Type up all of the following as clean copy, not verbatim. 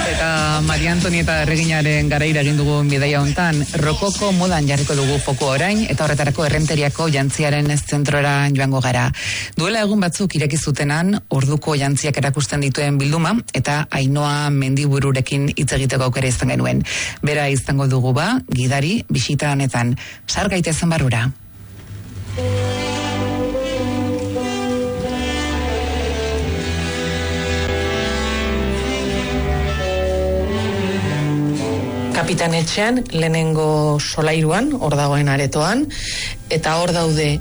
Eta Maria Antonieta Erreginaren garaira egin dugun bidaia hontan, rokoko modan jarriko dugu foku orain, eta horretarako Errenteriako jantziaren zentrora joango gara. Duela egun batzuk ireki zutenan, orduko jantziak erakusten dituen bilduma, eta Ainhoa Mendibururekin hitz egiteko aukera izan genuen. Bera izango dugu gidari, bisita honetan. Sar gaitezen barrura. Kapitanetxean, lehenengo solairuan, hor dagoen aretoan, eta hor daude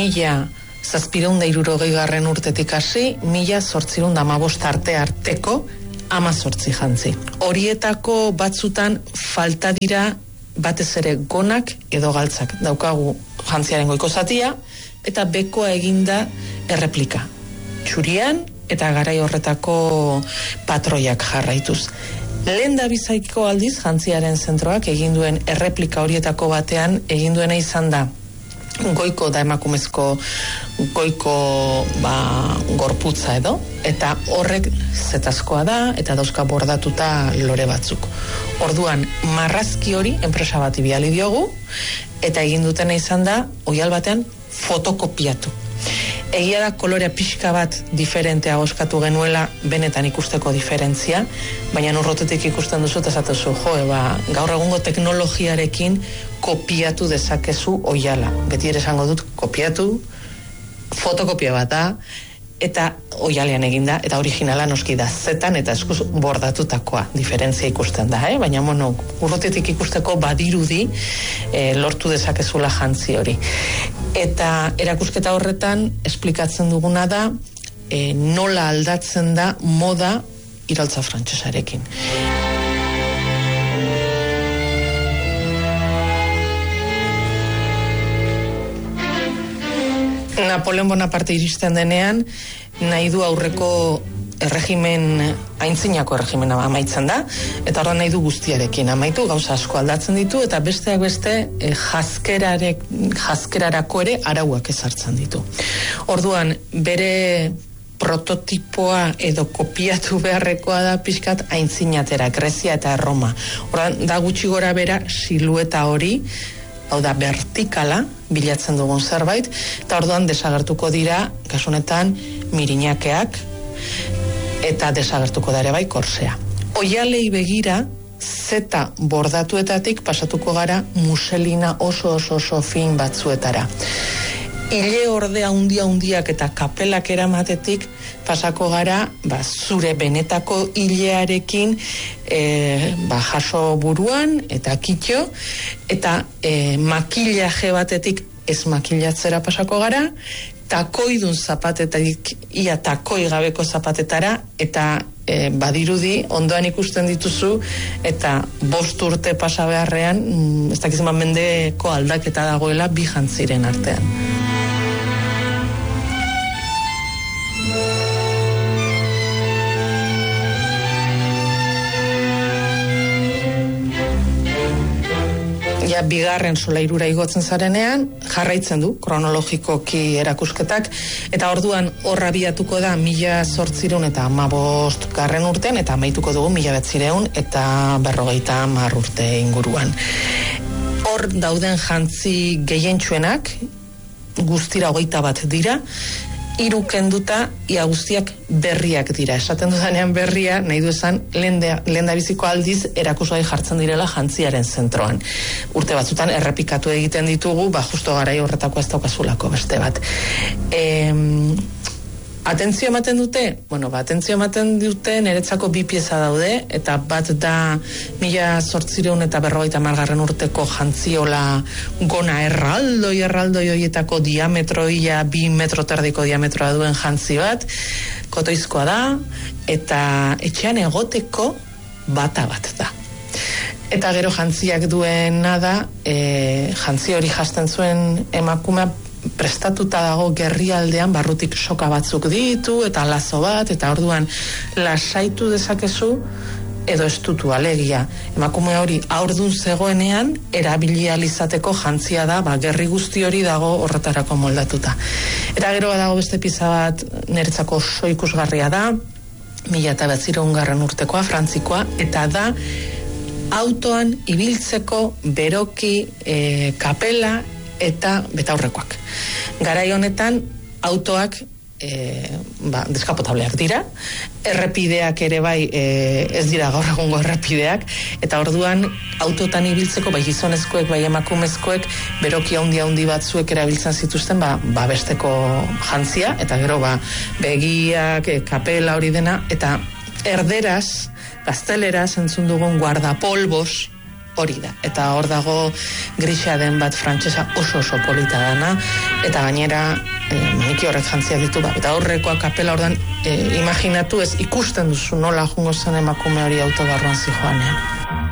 1760 urtetik hasi, 1815 arteko 18 jantzi. Horietako batzutan falta dira batez ere gonak edo galtzak. Daukagu jantziaren goiko zatia, eta bekoa eginda erreplika. Txurian eta garai horretako patroiak jarraituz. Lehen da bizaiko aldiz, jantziaren zentroak egin duen erreplika horietako batean egin duena izan da goiko da emakumezko goiko gorputza edo, eta horrek zetazkoa da eta dauzka bordatuta lore batzuk. Orduan, marrazki hori enpresa bati bidali diogu, eta egin dutena izan da oihal batean fotokopiatu. Egia da kolorea pixka bat diferentea oskatu genuela benetan ikusteko diferentzia, baina urrotetik ikusten duzu eta esatezu, gaur egungo teknologiarekin kopiatu dezakezu oihala. Beti ere esango dut, kopiatu, fotokopia bat da, eta oihalean eginda, eta originala noski da zetan eta eskuz bordatutakoa diferentzia ikusten da, baina urrotetik ikusteko badirudi lortu dezakezula jantzi hori. Eta erakusketa horretan esplikatzen duguna da nola aldatzen da moda iraultza frantsesarekin. Napoleon Bonaparte iristen denean, nahi du aurreko erregimen, aintzinako erregimena amaitzen da, eta horren nahi du guztiarekin amaitu, gauza asko aldatzen ditu, eta besteak beste jazkerarako ere arauak ezartzen ditu. Orduan, bere prototipoa edo kopiatu beharrekoa da pixkat aintzinatera, Grezia eta Roma. Orduan, da gutxi gora bera silueta hori, hau da, vertikala, bilatzen dugun zerbait, eta orduan desagertuko dira, kasunetan, mirinakeak, eta desagertuko da ere bai korsea. Oihalei begira, zeta bordatuetatik pasatuko gara muselina oso fin batzuetara. Ile ordea handiak eta kapelak eramatetik pasako gara zure benetako ilearekin jaso buruan eta kitxo, eta makillaje batetik ez makillatzera pasako gara, takoidun zapatetik ia takoi gabeko zapatetara, eta badirudi ondoan ikusten dituzu, eta 5 urte pasa beharrean ez dakiz mendeko aldaketa dagoela bi jantziren artean. Bigarren solairura igotzen zarenean, jarraitzen du kronologikoki erakusketak, eta orduan horra biatuko da 1815 urtean, eta amaituko dugu 1950 urte inguruan. Hor dauden jantzi gehientsuenak, guztira 21 dira, 3 kenduta, ia guztiak berriak dira. Esaten dudanean berria, nahi du esan, lehendabiziko aldiz erakusgai jartzen direla jantziaren zentroan. Urte batzutan errepikatu egiten ditugu, justo garai horretako ez daukazulako beste bat. Atentzio ematen dute? Atentzio ematen dute niretzako 2 pieza daude, eta bat da 1850 urteko jantziola gona erraldoi horietako diametroia 2 metro terdiko diametroa duen jantzi bat, kotoizkoa da, eta etxean egoteko bata bat da. Eta gero jantziak duena da, jantzi hori jasten zuen emakumea prestatuta dago gerrialdean, barrutik soka batzuk ditu, eta lazo bat, eta orduan lasaitu dezakezu, edo estutu alegia. Emakume hori aurdun zegoenean, erabili alizateko jantzia da, gerri guzti hori dago horretarako moldatuta. Eta gero dago beste pieza bat niretzako oso ikusgarria da, 1900 urtekoa, frantzikoa, eta da autoan ibiltzeko beroki kapela eta betaurrekoak. Garai honetan autoak deskapotableak dira, errepideak ere bai ez dira gaur egungo errepideak, eta orduan autotan ibiltzeko bai gizonezkoek, bai emakumezkoek beroki handi batzuek erabiltzen zituzten besteko jantzia, eta gero begiak, kapela hori dena, eta erderaz, gazteleraz entzun dugun guardapolbos hori da. Eta hor dago grisa den bat frantsesa oso polita dana, eta gainera maniki horrek jantzia ditu, eta horrekoa kapela ordan imaginatu ez ikusten duzu nola jungo zen emakume hori autobarruan zijoanean.